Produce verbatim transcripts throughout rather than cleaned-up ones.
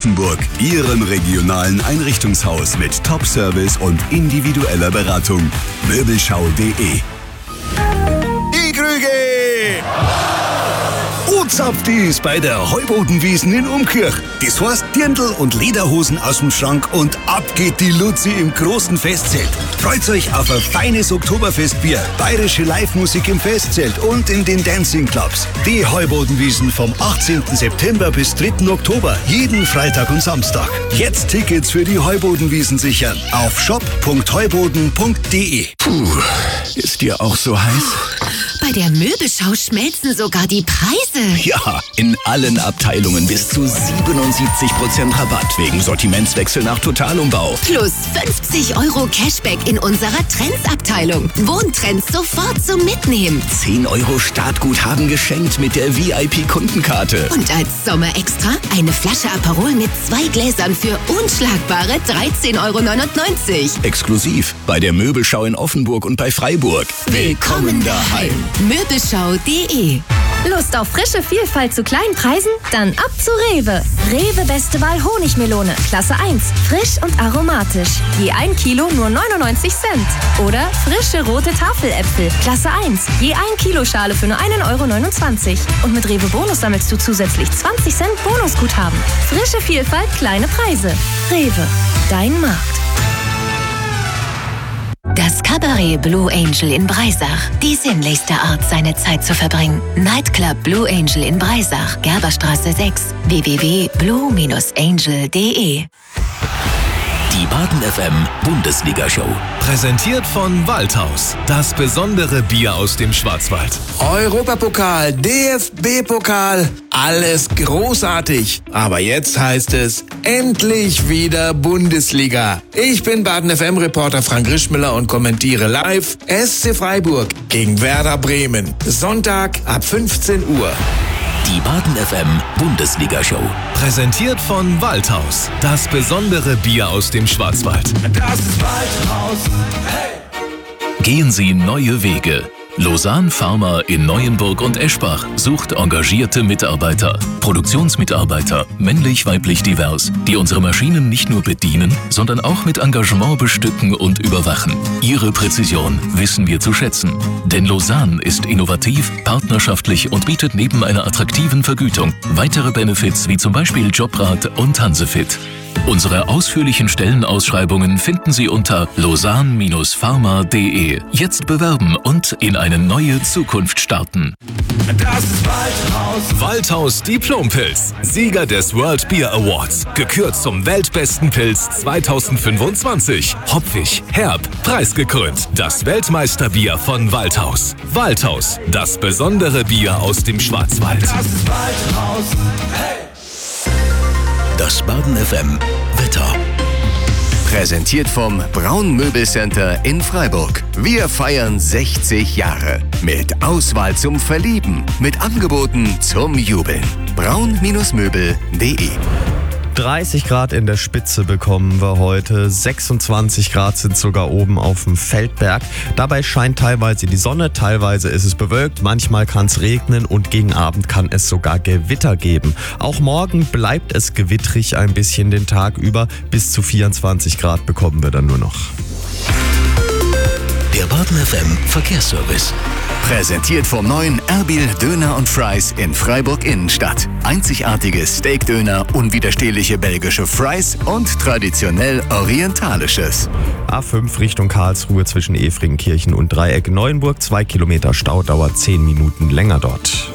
Offenburg, Ihrem regionalen Einrichtungshaus mit Top-Service und individueller Beratung. Möbelschau punkt de. Die Krüge! Uzapftis bei der Heubodenwiesen in Umkirch. Das heißt Dirndl und Lederhosen aus dem Schrank und ab geht die Luzi im großen Festzelt. Freut euch auf ein feines Oktoberfestbier, bayerische Live-Musik im Festzelt und in den Dancing-Clubs. Die Heubodenwiesen vom achtzehnten September bis dritten Oktober, jeden Freitag und Samstag. Jetzt Tickets für die Heubodenwiesen sichern auf shop punkt heuboden punkt de. Puh, ist dir auch so heiß? Bei der Möbelschau schmelzen sogar die Preise. Ja, in allen Abteilungen bis zu siebenundsiebzig Prozent Rabatt wegen Sortimentswechsel nach Totalumbau. Plus fünfzig Euro Cashback in unserer Trends-Abteilung. Wohntrends sofort zum Mitnehmen. zehn Euro Startguthaben geschenkt mit der V I P-Kundenkarte. Und als Sommerextra eine Flasche Aperol mit zwei Gläsern für unschlagbare dreizehn Euro neunundneunzig. Exklusiv bei der Möbelschau in Offenburg und bei Freiburg. Willkommen daheim. Möbelschau punkt de. Lust auf frische Vielfalt zu kleinen Preisen? Dann ab zu Rewe. Rewe Beste Wahl Honigmelone, Klasse eins. Frisch und aromatisch. Je ein Kilo nur neunundneunzig Cent. Oder frische rote Tafeläpfel, Klasse eins. Je ein Kilo Schale für nur einen Euro neunundzwanzig. Und mit Rewe Bonus sammelst du zusätzlich zwanzig Cent Bonusguthaben. Frische Vielfalt, kleine Preise. Rewe, dein Markt. Das Cabaret Blue Angel in Breisach. Die sinnlichste Art, seine Zeit zu verbringen. Nightclub Blue Angel in Breisach, Gerberstraße sechs. w w w punkt blue angel punkt de. Die Baden F M Bundesliga-Show. Präsentiert von Waldhaus. Das besondere Bier aus dem Schwarzwald. Europapokal, D F B-Pokal, alles großartig. Aber jetzt heißt es endlich wieder Bundesliga. Ich bin Baden F M-Reporter Frank Rischmüller und kommentiere live S C Freiburg gegen Werder Bremen. Sonntag ab fünfzehn Uhr. Die Baden F M Bundesliga-Show. Präsentiert von Waldhaus. Das besondere Bier aus dem Schwarzwald. Das ist Waldhaus. Hey! Gehen Sie neue Wege. Lausanne Pharma in Neuenburg und Eschbach sucht engagierte Mitarbeiter, Produktionsmitarbeiter, männlich-weiblich divers, die unsere Maschinen nicht nur bedienen, sondern auch mit Engagement bestücken und überwachen. Ihre Präzision wissen wir zu schätzen. Denn Lausanne ist innovativ, partnerschaftlich und bietet neben einer attraktiven Vergütung weitere Benefits wie zum Beispiel Jobrat und Hansefit. Unsere ausführlichen Stellenausschreibungen finden Sie unter lausanne pharma punkt de. Jetzt bewerben und in eine neue Zukunft starten. Das ist Waldhaus. Waldhaus Diplompilz, Sieger des World Beer Awards, gekürt zum weltbesten Pilz zweitausendfünfundzwanzig. Hopfig, herb, preisgekrönt. Das Weltmeisterbier von Waldhaus. Waldhaus, das besondere Bier aus dem Schwarzwald. Das ist Waldhaus. Hey! Das Baden F M Wetter. Präsentiert vom Braun Möbelcenter in Freiburg. Wir feiern sechzig Jahre. Mit Auswahl zum Verlieben. Mit Angeboten zum Jubeln. braun Möbel punkt de. dreißig Grad in der Spitze bekommen wir heute. sechsundzwanzig Grad sind sogar oben auf dem Feldberg. Dabei scheint teilweise die Sonne, teilweise ist es bewölkt, manchmal kann es regnen und gegen Abend kann es sogar Gewitter geben. Auch morgen bleibt es gewittrig ein bisschen den Tag über. Bis zu vierundzwanzig Grad bekommen wir dann nur noch. Der Baden F M Verkehrsservice. Präsentiert vom neuen Erbil Döner und Fries in Freiburg Innenstadt. Einzigartige Steakdöner, unwiderstehliche belgische Fries und traditionell orientalisches. A fünf Richtung Karlsruhe zwischen Efringenkirchen und Dreieck Neuenburg. Zwei Kilometer Stau, dauert zehn Minuten länger dort.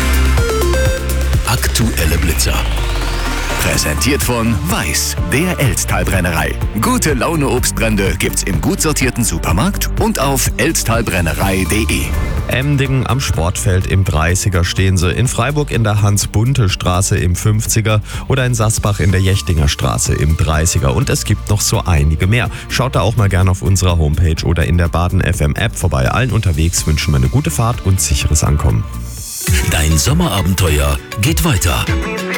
Aktuelle Blitzer. Präsentiert von Weiß, der Elztalbrennerei. Gute Laune Obstbrände gibt's im gut sortierten Supermarkt und auf elztalbrennerei punkt de. Emdingen am Sportfeld im dreißiger stehen sie, in Freiburg in der Hans-Bunte-Straße im fünfziger oder in Sassbach in der Jechtinger Straße im dreißiger. Und es gibt noch so einige mehr. Schaut da auch mal gerne auf unserer Homepage oder in der Baden F M App vorbei. Allen unterwegs wünschen wir eine gute Fahrt und sicheres Ankommen. Dein Sommerabenteuer geht weiter.